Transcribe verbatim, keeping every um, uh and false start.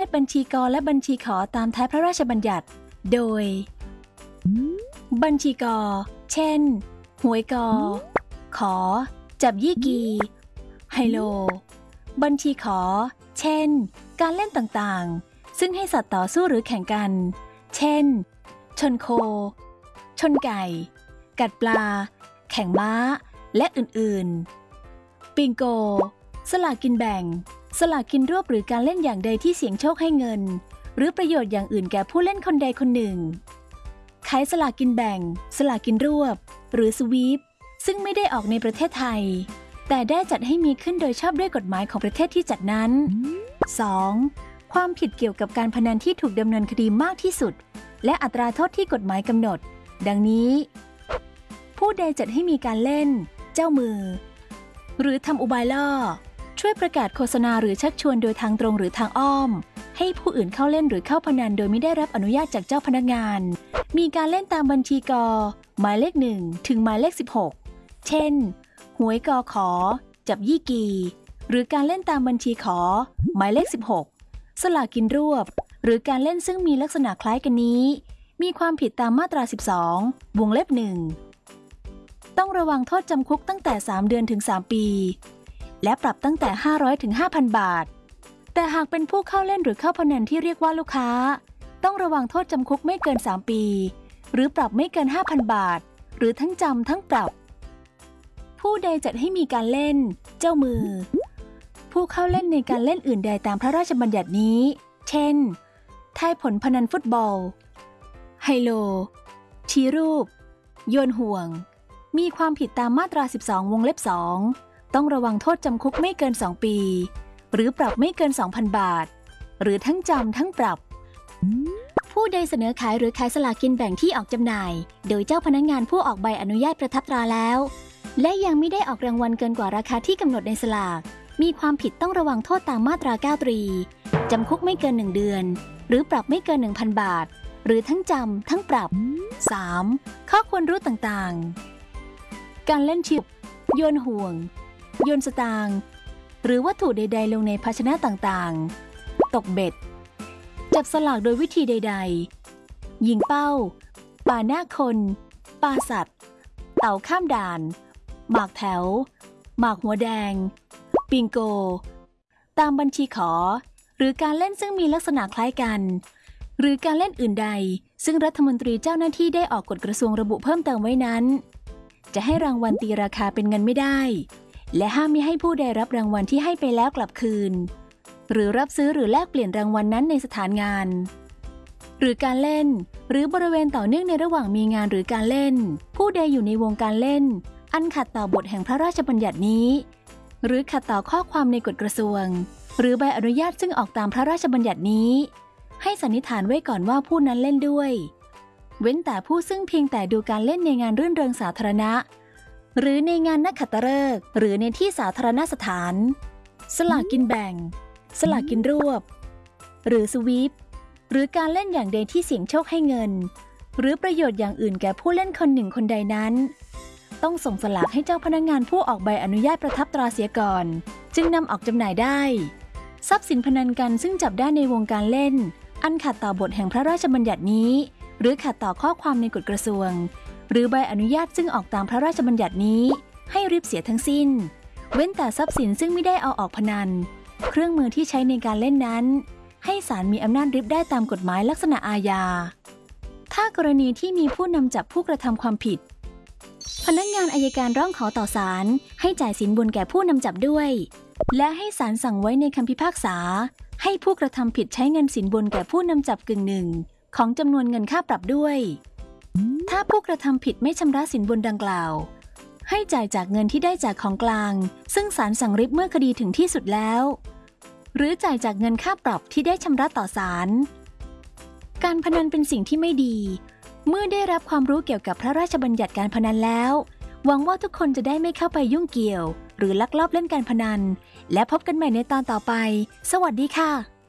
บัญชีกและบัญชีขอตามท้ายพระราชบัญญัติโดยบัญชีกเช่นหวยกขอจับยี่กีไฮโลบัญชีขอเช่นการเล่นต่างๆซึ่งให้สัตว์ต่อสู้หรือแข่งกันเช่นชนโคชนไก่กัดปลาแข่งม้าและอื่นๆบิงโกสลากกินแบ่งสลากกินรวบหรือการเล่นอย่างใดที่เสี่ยงโชคให้เงินหรือประโยชน์อย่างอื่นแก่ผู้เล่นคนใดคนหนึ่งขายสลากกินแบ่งสลากกินรวบหรือสวีปซึ่งไม่ได้ออกในประเทศไทยแต่ได้จัดให้มีขึ้นโดยชอบด้วยกฎหมายของประเทศที่จัดนั้น สอง. ความผิดเกี่ยวกับการพนันที่ถูกดำเนินคดีมากที่สุดและอัตราโทษที่กฎหมายกำหนดดังนี้ผู้ใดจัดให้มีการเล่นเจ้ามือหรือทำอุบายล่อช่วยประกาศโฆษณาหรือชักชวนโดยทางตรงหรือทางอ้อมให้ผู้อื่นเข้าเล่นหรือเข้าพนันโดยไม่ได้รับอนุญาตจากเจ้าพนักงานมีการเล่นตามบัญชีกหมายเลขหนึ่งถึงหมายเลขสิบหกเช่นหวยกขอจับยี่กีหรือการเล่นตามบัญชีขอหมายเลขสิบหกสลากกินรวบหรือการเล่นซึ่งมีลักษณะคล้ายกันนี้มีความผิดตามมาตราสิบสองวงเล็บหนึ่งต้องระวังโทษจำคุกตั้งแต่สามเดือนถึงสามปีและปรับตั้งแต่ห้าร้อยถึง ห้าพัน บาทแต่หากเป็นผู้เข้าเล่นหรือเข้าพนันที่เรียกว่าลูกค้าต้องระวังโทษจำคุกไม่เกินสามปีหรือปรับไม่เกิน ห้าพัน บาทหรือทั้งจำทั้งปรับผู้ใดจัดให้มีการเล่นเจ้ามือผู้เข้าเล่นในการเล่นอื่นใดตามพระราชบัญญัตินี้เช่นทายผลพนันฟุตบอลไฮโลชี้รูปโยนห่วงมีความผิดตามมาตราสิบสองวงเล็บสองต้องระวังโทษจำคุกไม่เกินสองปีหรือปรับไม่เกิน สองพัน บาทหรือทั้งจำทั้งปรับผู้ใดเสนอขายหรือขายสลากกินแบ่งที่ออกจำหน่ายโดยเจ้าพนักงานผู้ออกใบอนุญาตประทับตราแล้วและยังไม่ได้ออกรางวัลเกินกว่าราคาที่กำหนดในสลากมีความผิดต้องระวังโทษตามมาตราเก้าตรีจำคุกไม่เกินหนึ่งเดือนหรือปรับไม่เกิน หนึ่งพัน บาทหรือทั้งจำทั้งปรับ สาม. ข้อควรรู้ต่างๆการเล่นชิปโยนห่วงโยนสตางค์หรือวัตถุใดๆลงในภาชนะต่างๆตกเบ็ดจับสลากโดยวิธีใดๆยิงเป้าป่าหน้าคนปาสัตว์เต่าข้ามด่านหมากแถวหมากหัวแดงบิงโกตามบัญชีขอหรือการเล่นซึ่งมีลักษณะคล้ายกันหรือการเล่นอื่นใดซึ่งรัฐมนตรีเจ้าหน้าที่ได้ออกกฎกระทรวงระบุเพิ่มเติมไว้นั้นจะให้รางวัลตีราคาเป็นเงินไม่ได้และห้ามมิให้ผู้ใดรับรางวัลที่ให้ไปแล้วกลับคืนหรือรับซื้อหรือแลกเปลี่ยนรางวัลนั้นในสถานงานหรือการเล่นหรือบริเวณต่อเนื่องในระหว่างมีงานหรือการเล่นผู้ใดอยู่ในวงการเล่นอันขัดต่อบทแห่งพระราชบัญญัตินี้หรือขัดต่อข้อความในกฎกระทรวงหรือใบอนุญาตซึ่งออกตามพระราชบัญญัตินี้ให้สันนิษฐานไว้ก่อนว่าผู้นั้นเล่นด้วยเว้นแต่ผู้ซึ่งเพียงแต่ดูการเล่นในงานรื่นเริงสาธารณะหรือในงานนักขัตฤกษ์หรือในที่สาธารณสถานสลากกินแบ่งสลากกินรวบหรือสวีปหรือการเล่นอย่างใดที่เสี่ยงโชคให้เงินหรือประโยชน์อย่างอื่นแก่ผู้เล่นคนหนึ่งคนใดนั้นต้องส่งสลากให้เจ้าพนักงานผู้ออกใบอนุญาตประทับตราเสียก่อนจึงนำออกจำหน่ายได้ทรัพย์สินพนันกันซึ่งจับได้ในวงการเล่นอันขัดต่อบทแห่งพระราชบัญญัตินี้หรือขัดต่อข้อความในกฎกระทรวงหรือใบอนุญาตซึ่งออกตามพระราชบัญญัตินี้ให้ริบเสียทั้งสิ้นเว้นแต่ทรัพย์สินซึ่งไม่ได้เอาออกพนันเครื่องมือที่ใช้ในการเล่นนั้นให้ศาลมีอำนาจริบได้ตามกฎหมายลักษณะอาญาถ้ากรณีที่มีผู้นำจับผู้กระทำความผิดพนักงานอัยการร้องขอต่อศาลให้จ่ายสินบนแก่ผู้นำจับด้วยและให้ศาลสั่งไว้ในคำพิพากษาให้ผู้กระทำผิดใช้เงินสินบนแก่ผู้นำจับกึ่งหนึ่งของจำนวนเงินค่าปรับด้วยถ้าผู้กระทำผิดไม่ชำระสินบนดังกล่าวให้จ่ายจากเงินที่ได้จากของกลางซึ่งศาลสั่งริบเมื่อคดีถึงที่สุดแล้วหรือจ่ายจากเงินค่าปรับที่ได้ชำระต่อศาลการพนันเป็นสิ่งที่ไม่ดีเมื่อได้รับความรู้เกี่ยวกับพระราชบัญญัติการพนันแล้วหวังว่าทุกคนจะได้ไม่เข้าไปยุ่งเกี่ยวหรือลักลอบเล่นการพนันและพบกันใหม่ในตอนต่อไปสวัสดีค่ะ